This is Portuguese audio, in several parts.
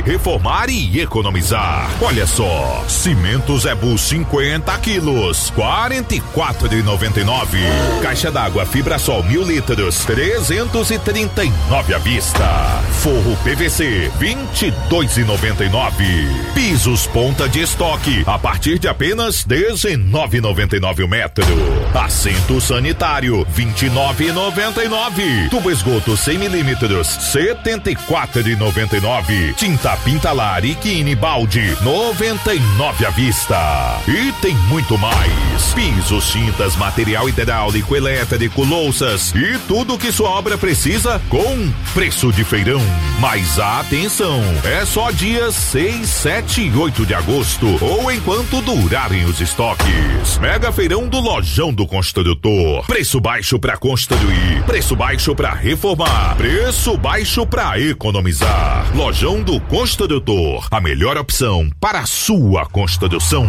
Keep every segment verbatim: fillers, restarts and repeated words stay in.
reformar e economizar. Olha só, cimento Zebu cinquenta quilos, quarenta e quatro reais e noventa e nove. Caixa d'água Fibrasol mil litros, trezentos e trinta e nove à vista. Forro P V C vinte e dois reais e noventa e nove. Pisos ponta de estoque a partir de apenas dezenove reais e noventa e nove o metro. Assento sanitário vinte e nove reais e noventa e nove. Tubo esgoto cem milímetros, setenta e quatro reais e noventa e nove. Tinta Pintalar e Quine Balde noventa e nove à vista. E tem muito mais. Pisos, tintas, material hidráulico, elétrico, louças e tudo que sua obra precisa com preço de feirão. Mas atenção, é só dias seis, sete e oito de agosto ou enquanto durarem os estoques. Mega feirão do Lojão do Construtor. Preço baixo pra construir, preço baixo pra reformar, preço baixo pra economizar. Lojão do Construtor, a melhor opção para a sua construção.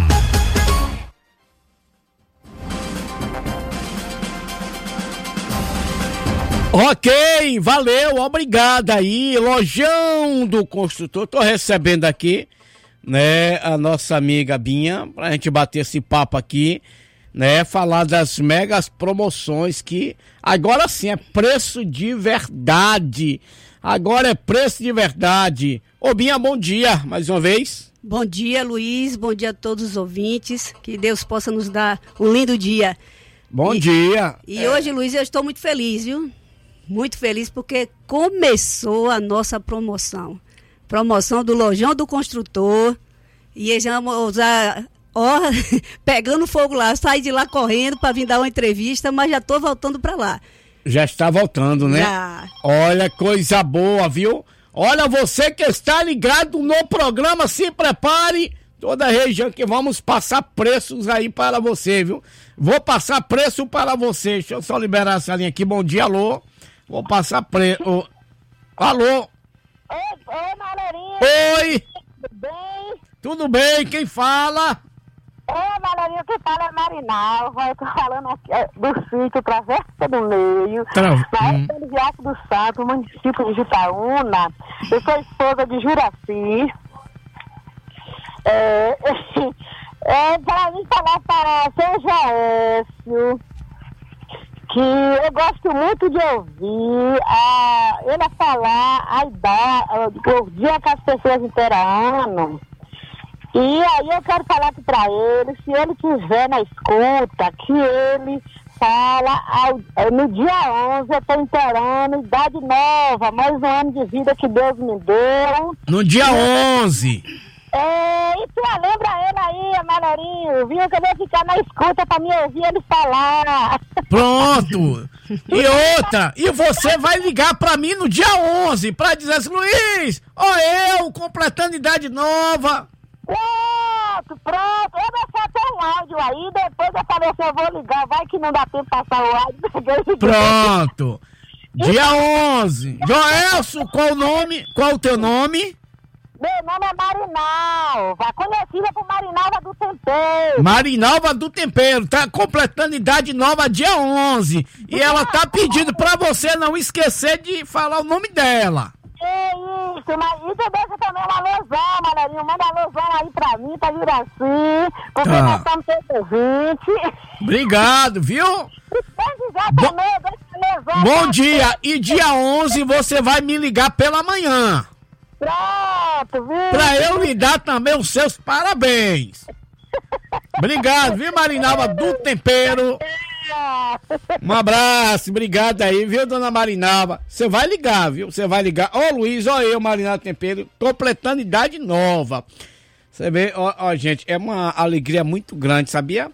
Ok, valeu, obrigado aí, Lojão do Construtor. Tô recebendo aqui, né, a nossa amiga Binha, pra gente bater esse papo aqui, né, falar das megas promoções que agora sim é preço de verdade. Agora é preço de verdade. Ô Binha, bom dia, mais uma vez. Bom dia, Luiz, bom dia a todos os ouvintes, que Deus possa nos dar um lindo dia. Bom e, dia. E é. hoje, Luiz, eu estou muito feliz, viu? Muito feliz porque começou a nossa promoção. Promoção do Lojão do Construtor. E eles vão usar, ó, pegando fogo lá. Eu saí de lá correndo para vir dar uma entrevista, mas já estou voltando para lá. Já está voltando, né? Já. Olha, coisa boa, viu? Olha, você que está ligado no programa, se prepare. Toda a região que vamos passar preços aí para você, viu? Vou passar preço para você. Deixa eu só liberar essa linha aqui. Bom dia, alô. Vou passar preço. Oh. Alô? Oi, oi, Valeria. Oi. Tudo bem? Tudo bem, quem fala? Oi, Valeria, quem fala é Marinal. Eu tô falando aqui é, do sítio Travessa do Meio, Tra... na hum. época do Riacho do Santo, município de Jutaúna. Eu sou esposa de Juraci. É, é para mim falar para seu Joécio que eu gosto muito de ouvir a, ele falar a idade, o dia que as pessoas interam. E aí eu quero falar aqui para ele, se ele quiser na escuta, que ele fala ao, no dia onze, eu estou inteirando, idade nova, mais um ano de vida que Deus me deu. No dia onze. É, e tu lembra ele aí, Amarelinho, viu? Que eu vou ficar na escuta pra me ouvir ele falar. Pronto! E outra, e você vai ligar pra mim no dia onze pra dizer assim, Luiz, ó eu, completando idade nova. Pronto, pronto. Eu vou só ter um áudio aí, depois eu falei assim, eu vou ligar, vai que não dá tempo de passar o áudio. Pronto! Dia onze. Joelso, qual o nome? Qual o teu nome? Meu nome é Marinalva, conhecida por Marinalva do Tempero. Marinalva do Tempero, tá completando idade nova dia onze. E ela tá pedindo pra você não esquecer de falar o nome dela. É isso, mas isso deixa também uma alusão, Manerinho. Manda alusão aí pra mim, pra Juraci, porque tá. Nós estamos todos vinte. Obrigado, viu? Bo também, deixa Bom dia, e dia onze você vai me ligar pela manhã. Pronto, viu? Pra eu lhe dar também os seus parabéns. Obrigado, viu, Marinalva do Tempero? Um abraço, obrigado aí, viu, dona Marinalva? Você vai ligar, viu? Você vai ligar. Ó, oh, Luiz, ó, eu, Marinalva do Tempero, completando idade nova. Você vê, ó, ó, gente, é uma alegria muito grande, sabia?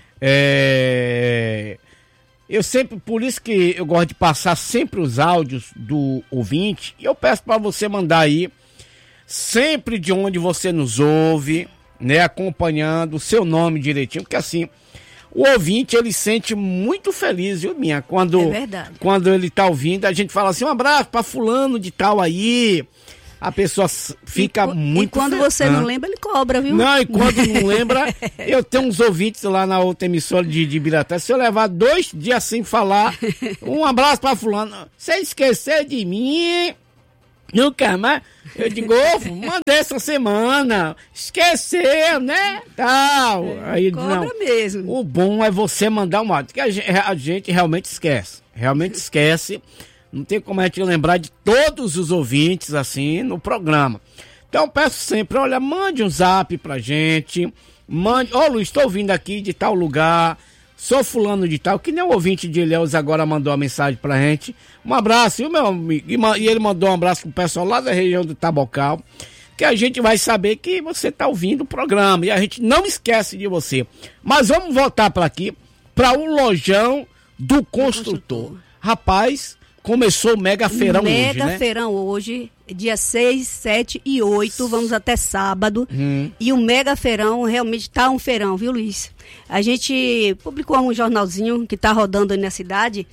É... Eu sempre, por isso que eu gosto de passar sempre os áudios do ouvinte. E eu peço para você mandar aí, sempre de onde você nos ouve, né, acompanhando o seu nome direitinho, porque assim, o ouvinte, ele sente muito feliz, viu, minha? Quando, é verdade. Quando ele tá ouvindo, a gente fala assim, um abraço para fulano de tal aí. A pessoa fica e, muito... E quando fe... você ah. não lembra, ele cobra, viu? Não, e quando não lembra, eu tenho uns ouvintes lá na outra emissora de, de Biratã, se eu levar dois dias sem falar, um abraço pra fulano, se esquecer de mim, Nunca mais. Eu digo, ô, mandei essa semana. Esqueceu, né? Tal. É, Aí, cobra não. mesmo. O bom é você mandar um áudio. Porque a gente, a gente realmente esquece. Realmente esquece. Não tem como a gente lembrar de todos os ouvintes, assim, no programa. Então, peço sempre, olha, mande um zap pra gente. Mande, ô oh, Luiz, estou ouvindo aqui de tal lugar. Sou fulano de tal, que nem o ouvinte de Ilhéus agora mandou uma mensagem pra gente. Um abraço, viu, meu amigo? E ele mandou um abraço pro pessoal lá da região do Tabocal, que a gente vai saber que você tá ouvindo o programa e a gente não esquece de você. Mas vamos voltar para aqui, para o Lojão do Construtor. Rapaz, começou o Mega Feirão Mega hoje, né? Mega Feirão hoje, dia seis, sete e oito, vamos até sábado. Hum. E o Mega Feirão realmente tá um feirão, viu, Luiz? A gente publicou um jornalzinho que tá rodando aí na cidade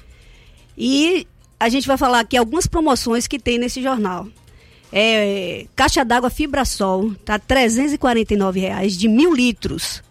e a gente vai falar aqui algumas promoções que tem nesse jornal. É, caixa d'água Fibrasol, tá trezentos e quarenta e nove reais de mil litros.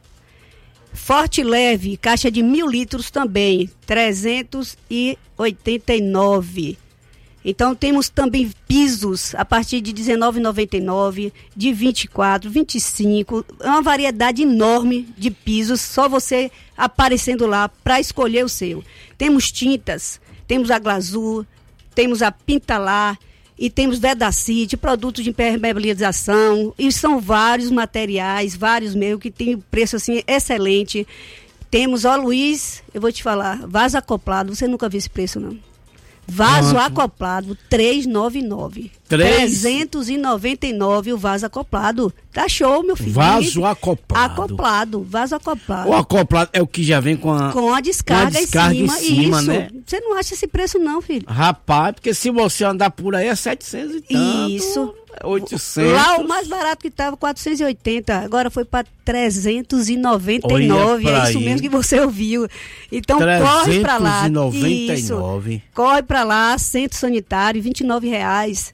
Forte Leve, caixa de mil litros também, trezentos e oitenta e nove. Então temos também pisos a partir de dezenove reais e noventa e nove centavos, de vinte e quatro, vinte e cinco, é uma variedade enorme de pisos, só você aparecendo lá para escolher o seu. Temos tintas, temos a Glazur, temos a Pintalar e temos Vedacite, produtos de impermeabilização, e são vários materiais, vários mesmo, que tem preço assim excelente. Temos, ó Luiz, eu vou te falar, vaso acoplado, você nunca viu esse preço não? Vaso Quanto? acoplado, trezentos e noventa e nove. trezentos e noventa e nove o vaso acoplado. Tá show, meu filho. Vaso acoplado. Acoplado, vaso acoplado. O acoplado é o que já vem com a, com a descarga, com a descarga em cima. Em cima, isso. Né? Você não acha esse preço não, filho? Rapaz, porque se você andar por aí é setecentos e tanto. Isso. oitocentos. Lá o mais barato que estava quatrocentos e oitenta, agora foi para trezentos e noventa e nove. É isso aí. Mesmo que você ouviu. Então corre para lá. trezentos e noventa e nove. Isso. Corre para lá, centro sanitário, vinte e nove reais.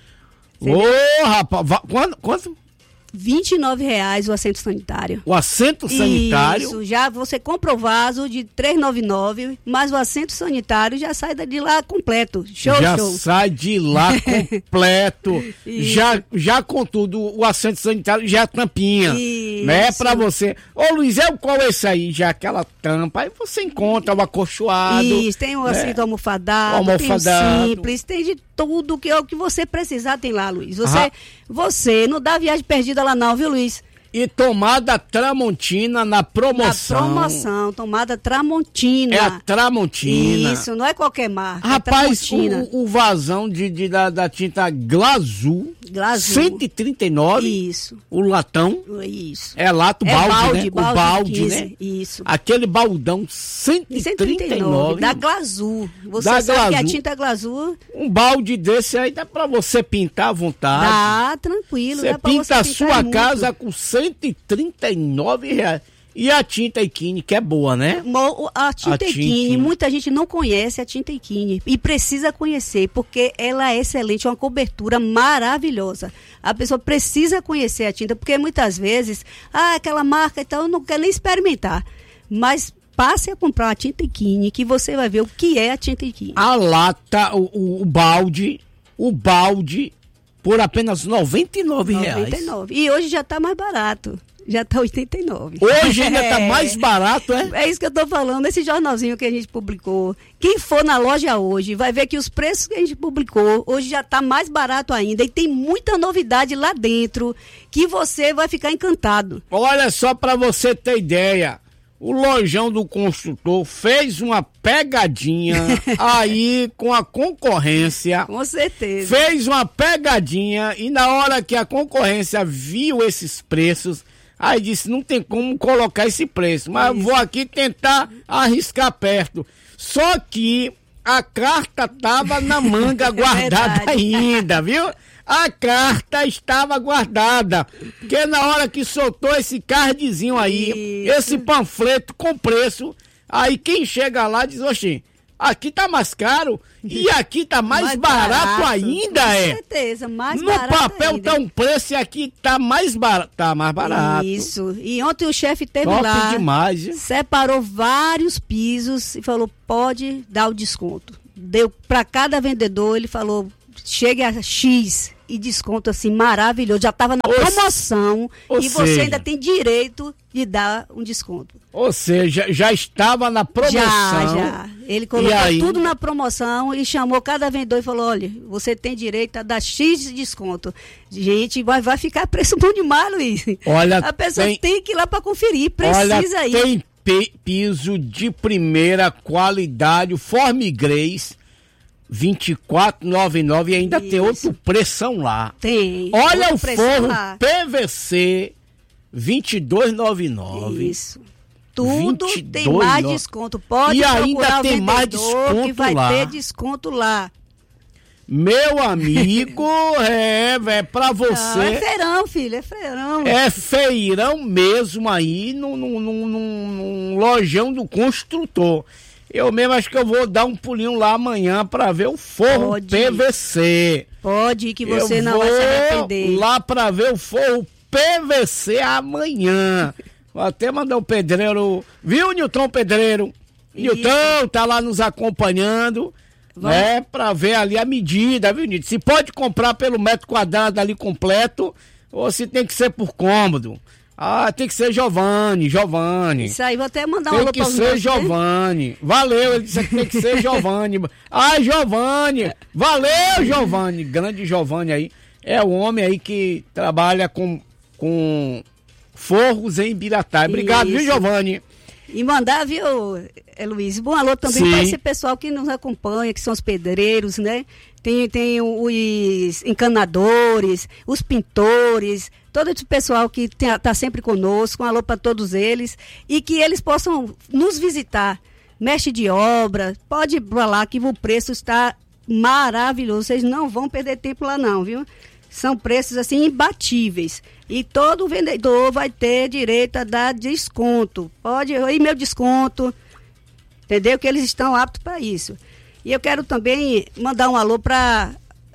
Ô, oh, rapaz, quanto? quanto? vinte e nove reais o assento sanitário. O assento sanitário? Isso, já você compra o vaso de trezentos e noventa e nove, mas o assento sanitário já sai de lá completo. Show, já show. Já sai de lá completo. já, já com tudo, o assento sanitário já é tampinha. Isso. Né, pra você. Ô Luiz, é qual é esse aí? Já aquela tampa, aí você encontra o acolchoado. Isso, tem o assento né? almofadado, almofadado, tem o simples, tem de tudo que é o que você precisar tem lá, Luiz. Você, ah. você não dá viagem perdida lá não, viu, Luiz? E tomada Tramontina na promoção. Na promoção, tomada Tramontina. É a Tramontina. Isso, não é qualquer marca. Rapaz, é o, o vazão de, de, da, da tinta Glazur. Glazur. cento e trinta e nove. Isso. O latão. Isso. É lato, é balde, balde, né? balde, o balde, quinze, né? Isso. Aquele baldão, cento e trinta e nove. Da Glazur. Você da sabe Glazur. que a tinta Glazur... Um balde desse aí dá pra você pintar à vontade. Dá, tranquilo. Você dá pra pinta você a sua muito. casa com cento e trinta e nove reais. E a tinta Ikine, que é boa, né? A tinta Ikine, muita gente não conhece a tinta Ikine e precisa conhecer, porque ela é excelente, é uma cobertura maravilhosa. A pessoa precisa conhecer a tinta, porque muitas vezes, ah, aquela marca, então eu não quero nem experimentar. Mas passe a comprar a tinta Ikine, que você vai ver o que é a tinta Ikine. A lata, o, o, o balde, o balde, por apenas noventa e nove reais. noventa e nove. E hoje já está mais barato. Já está oitenta e nove. Hoje ainda está é. mais barato, é? É isso que eu estou falando, esse jornalzinho que a gente publicou. Quem for na loja hoje vai ver que os preços que a gente publicou hoje já está mais barato ainda. E tem muita novidade lá dentro que você vai ficar encantado. Olha só para você ter ideia. O Lojão do Construtor fez uma pegadinha aí com a concorrência. Com certeza. Fez uma pegadinha e na hora que a concorrência viu esses preços, aí disse, não tem como colocar esse preço, mas Isso. vou aqui tentar arriscar perto. Só que a carta tava na manga guardada é ainda, viu? A carta estava guardada, porque na hora que soltou esse cardzinho aí, Isso. esse panfleto com preço, aí quem chega lá diz, oxi, aqui tá mais caro e aqui tá mais, mais barato, barato ainda, com é. Com certeza, mais no barato. No papel ainda. tá um preço e aqui tá mais barato, tá mais barato. Isso, e ontem o chefe teve Top lá, demais, hein? Separou vários pisos e falou, pode dar o desconto. Deu para cada vendedor, ele falou, chegue a X e desconto assim maravilhoso. Já estava na Ou promoção ou e você seja- ainda tem direito de dar um desconto. Ou seja, já estava na promoção. Já, já. Ele colocou aí? tudo na promoção e chamou cada vendedor e falou, olha, você tem direito a dar X de desconto. Gente, vai, vai ficar preço bom demais, Luiz. Olha, a pessoa tem- tem que ir lá para conferir, precisa Olha, ir. tem pe- piso de primeira qualidade, Formigrace, vinte e quatro reais e noventa e nove centavos e ainda Isso. tem outro preção lá. Tem. Olha outro o preço forro lá. P V C, vinte e dois reais e noventa e nove centavos. Isso. Tudo vinte e tem dois mais no- desconto. Pode E procurar ainda o tem mais vendedor desconto que vai lá. ter desconto lá. Meu amigo, é, é pra Não, é você. feirão, filho, é feirão. É feirão mesmo aí num, num, num, num- num lojão do construtor. Eu mesmo acho que eu vou dar um pulinho lá amanhã pra ver o forro Pode. P V C. Pode ir que você eu não vou vai se arrepender. lá pra ver o forro P V C amanhã. Vou até mandar o pedreiro, viu, Nilton Pedreiro? Isso. Nilton tá lá nos acompanhando, Vamos. né, pra ver ali a medida, viu, Nilton? Se pode comprar pelo metro quadrado ali completo, ou se tem que ser por cômodo. Ah, tem que ser Giovanni, Giovanni. Isso aí, vou até mandar um Tem alô que para os ser nossos, né? Giovanni. Valeu, ele disse que tem que ser Giovanni. Ai, Giovanni. Valeu, Giovanni. Grande Giovanni aí. É o homem aí que trabalha com, com forros em Biratá. Obrigado, viu, Isso. Giovanni? E mandar, viu, é, Luiz? Bom alô também Sim. para esse pessoal que nos acompanha, que são os pedreiros, né? Tem, tem os encanadores, os pintores, todo esse pessoal que está sempre conosco. Um alô para todos eles. E que eles possam nos visitar. Mestre de obra, pode ir para lá que o preço está maravilhoso. Vocês não vão perder tempo lá não, viu? São preços assim imbatíveis. E todo vendedor vai ter direito a dar desconto. Pode ir meu desconto. Entendeu? Que eles estão aptos para isso. E eu quero também mandar um alô para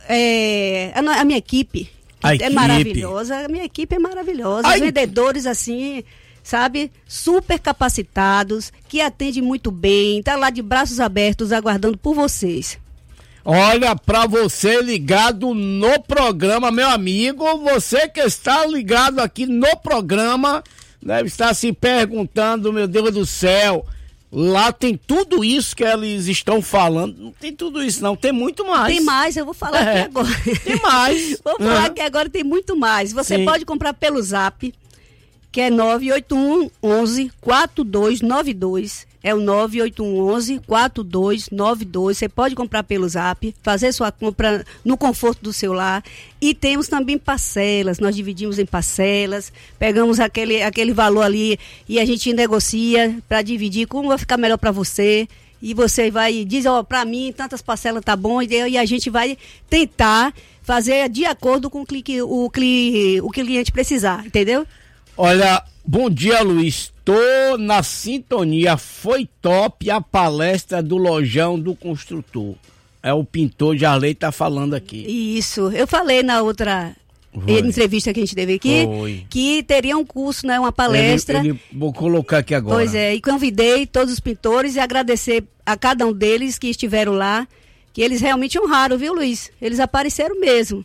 é, a, no- a minha equipe. Que A é equipe. maravilhosa. A minha equipe é maravilhosa. A Os en- vendedores assim, sabe, super capacitados, que atendem muito bem. Tá lá de braços abertos aguardando por vocês. Olha, pra você ligado no programa, meu amigo, você que está ligado aqui no programa, deve estar se perguntando, meu Deus do céu, lá tem tudo isso que eles estão falando. Não tem tudo isso não, tem muito mais. Tem mais, eu vou falar É, aqui agora. tem mais. Vou falar Uhum. que agora tem muito mais. Você Sim. pode comprar pelo Zap, que é nove oito um, onze, quatro dois nove dois. É o nove oito um, onze, quatro dois nove dois. Você pode comprar pelo Zap, fazer sua compra no conforto do seu lar. E temos também parcelas. Nós dividimos em parcelas, pegamos aquele, aquele valor ali e a gente negocia para dividir como vai ficar melhor para você. E você vai dizer, ó, para mim tantas parcelas tá bom, e e a gente vai tentar fazer de acordo com o que o, cli, o cliente precisar, entendeu? Olha, bom dia, Luiz. Tô na sintonia. Foi top a palestra do Lojão do Construtor. É o pintor Jarley tá falando aqui. Isso. Eu falei na outra Foi. entrevista que a gente teve aqui Foi. que teria um curso, né, uma palestra. Ele, ele- vou colocar aqui agora. Pois é, e convidei todos os pintores e agradecer a cada um deles que estiveram lá, que eles realmente honraram, viu, Luiz? Eles apareceram mesmo.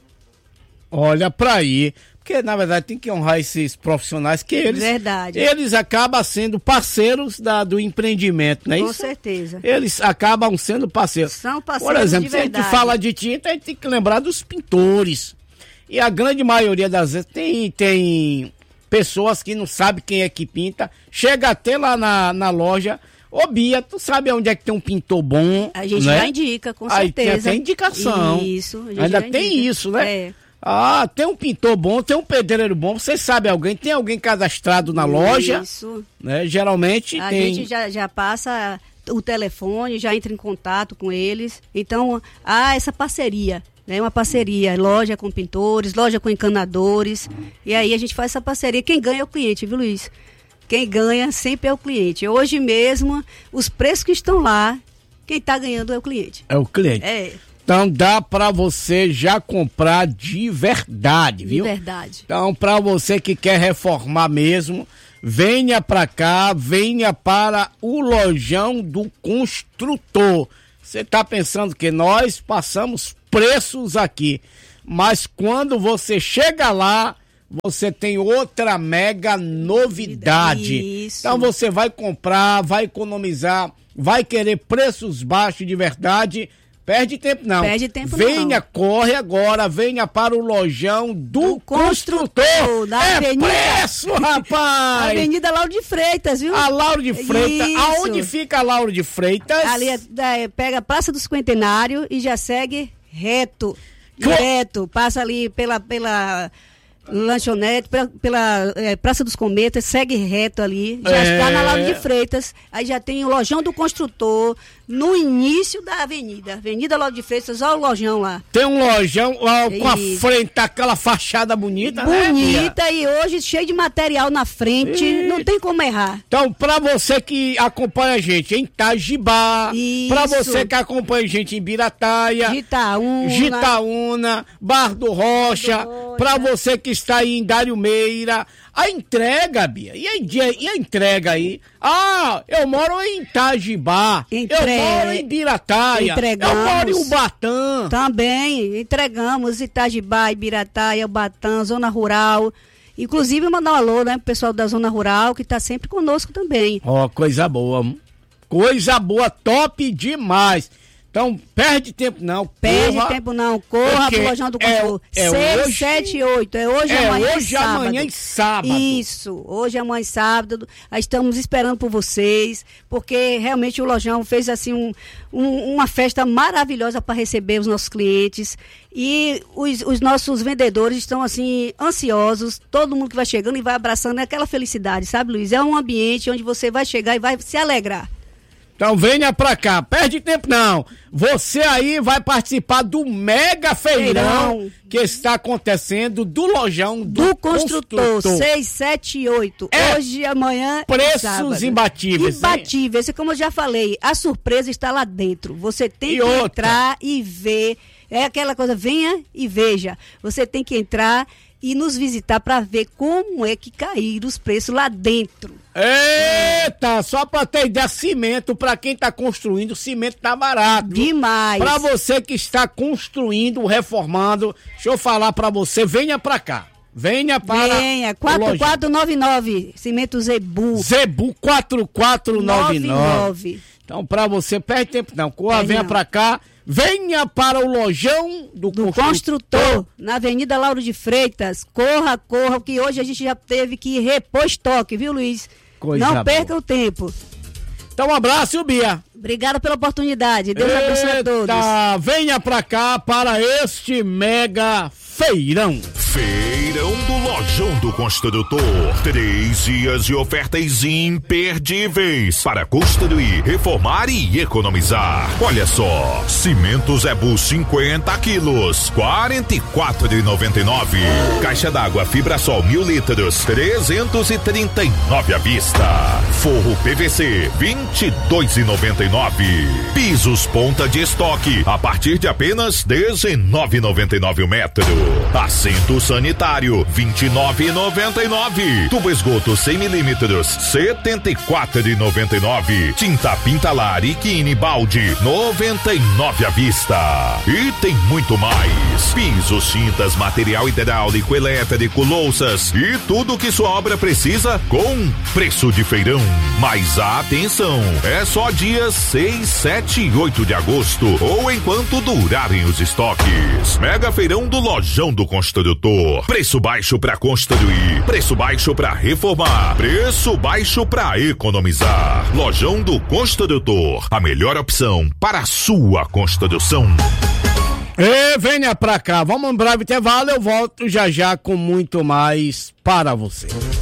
Olha pra aí. Porque, na verdade, tem que honrar esses profissionais que eles... Verdade. Eles acabam sendo parceiros da, do empreendimento, não é Com isso? certeza. Eles acabam sendo parceiros. São parceiros Por exemplo, de se a gente verdade. fala de tinta, a gente tem que lembrar dos pintores. E a grande maioria das vezes tem, tem pessoas que não sabem quem é que pinta. Chega até lá na, na loja. Ô, Bia, tu sabe onde é que tem um pintor bom? A gente né? já indica, com Aí tem certeza. até indicação. Isso. a gente Ainda já tem indica. isso, né? É. Ah, tem um pintor bom, tem um pedreiro bom. Você sabe alguém? Tem alguém cadastrado na loja? Isso. Né? Geralmente A tem. gente já, já passa o telefone, já entra em contato com eles. Então, há essa parceria, né? Uma parceria, loja com pintores, loja com encanadores. E aí a gente faz essa parceria. Quem ganha é o cliente, viu, Luiz? Quem ganha sempre é o cliente. Hoje mesmo, os preços que estão lá, quem está ganhando é o cliente. É o cliente. É, Então dá pra você já comprar de verdade, de viu? verdade. Então, pra você que quer reformar mesmo, venha pra cá, venha para o Lojão do Construtor. Você tá pensando que nós passamos preços aqui. Mas quando você chega lá, você tem outra mega novidade. Isso. Então você vai comprar, vai economizar, vai querer preços baixos de verdade. Perde tempo não. Perde tempo venha, não. corre agora, venha para o lojão do, do construtor. construtor. Da é Avenida, preço, rapaz! Avenida Lauro de Freitas, viu? A Lauro de Freitas. Isso. Aonde fica a Lauro de Freitas? Ali é, é, pega a Praça do Cinquentenário e já segue reto. Direto. Passa ali pela... pela lanchonete, pela, pela é, Praça dos Cometas, segue reto ali, já é... está na Lauro de Freitas, aí já tem o lojão do construtor, no início da avenida, Avenida Lauro de Freitas, olha o lojão lá. Tem um lojão ó, com a Isso. frente, aquela fachada bonita, Bonita, né, e hoje cheio de material na frente, e... não tem como errar. Então, pra você que acompanha a gente em Itajibá, Isso. pra você que acompanha a gente em Birataia, Gitaúna, Gitaúna, Bar do Rocha, Bar do Rocha. pra você que está aí em Dário Meira, a entrega, Bia, e a, e a entrega aí? Ah, eu moro em Itajibá, Entre... eu moro em Birataia, Entregamos. eu moro em Ubatã. Também, entregamos Itajibá, Ibirataia, Ubatã, Zona Rural. Inclusive, mandar um alô, né, pro pessoal da Zona Rural, que tá sempre conosco também. Ó, oh, coisa boa, coisa boa, top demais. Então, perde tempo não, Perde corra, tempo não, corra pro lojão do construtor. É, é seis, hoje, sete e oito, é hoje, é amanhã hoje, e sábado. amanhã e sábado. Isso, hoje, amanhã e sábado. Estamos esperando por vocês, porque realmente o lojão fez assim um, um, uma festa maravilhosa para receber os nossos clientes. E os, os nossos vendedores estão assim ansiosos, todo mundo que vai chegando e vai abraçando, é aquela felicidade, sabe, Luiz? É um ambiente onde você vai chegar e vai se alegrar. Então venha pra cá, perde tempo não. Você aí vai participar do mega feirão, feirão. que está acontecendo do lojão do, do construtor, construtor. seis, sete e oito. É hoje, amanhã preços sábado. imbatíveis. Imbatíveis, hein? Como eu já falei, a surpresa está lá dentro. Você tem e que outra. entrar e ver. É aquela coisa, venha e veja. Você tem que entrar e nos visitar para ver como é que caíram os preços lá dentro. Eita, só pra ter ideia, cimento, pra quem tá construindo, cimento tá barato. Demais. Pra você que está construindo, reformando, deixa eu falar pra você, venha pra cá. Venha para... Venha, quatro quatro nove nove, Cimento Zebu. Zebu quatro quatro nove nove. Então, pra você, perde tempo não, corra, perde venha não. pra cá. Venha para o lojão do, do construtor. construtor, na Avenida Lauro de Freitas. Corra, corra, que hoje a gente já teve que repor estoque, viu, Luiz? Coisa Não boa. perca o tempo. Então, um abraço, Bia. Obrigada pela oportunidade. Deus abençoe a todos. Venha pra cá para este mega feirão. Feirão do Lojão do Construtor. Três dias de ofertas imperdíveis para construir, reformar e economizar. Olha só, cimento Zebu cinquenta quilos, quarenta e quatro reais e noventa e nove. Caixa d'água Fibrasol mil litros, trezentos e trinta e nove à vista. Forro P V C vinte e dois reais e noventa e nove. Pisos ponta de estoque a partir de apenas dezenove reais e noventa e nove o metro. Assento sanitário vinte e nove reais e noventa e nove. Tubo esgoto cem milímetros setenta e quatro reais e noventa e nove. Tinta Pintalar e Quine balde noventa e nove à vista. E tem muito mais. Pisos, tintas, material hidráulico, elétrico, louças e tudo que sua obra precisa com preço de feirão. Mas atenção, é só dias seis, sete e oito de agosto ou enquanto durarem os estoques. Mega feirão do Lojão do Construtor. Preço baixo para construir, preço baixo para reformar, preço baixo para economizar. Lojão do Construtor, a melhor opção para a sua construção. E venha pra cá, vamos um breve intervalo, eu volto já já com muito mais para você.